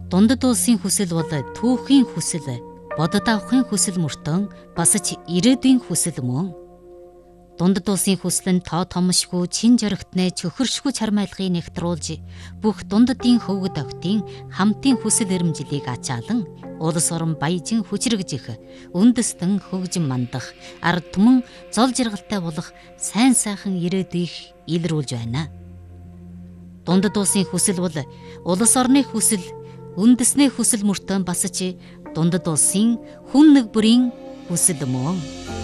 Дундад улсын хүсэл бол түүхийн хүсэл, бодод авахын хүсэл мөртөн бас ч ирээдүйн хүсэл мөн. Дундад улсын хүсэл нь тоо томшгүй чин жоригтнээ чөхөршгүй чармайлгыг нэгтруулж бүх дундадын хөвгөд октын хамтын хүсэл эрмжилийг ачаалан улс орон баяжин хүчрэгжих, үндэстэн хөгжин мандах, ард түмэн зол жаргалтай болох сайн сайхан ирээдүйг илрүүлж байна. Дундад улсын хүсэл бол улс орны хүсэл, үндэсний хүсэл мөртөө бас ч дундад улсын хүн нэг бүрийн хүсэл мөн.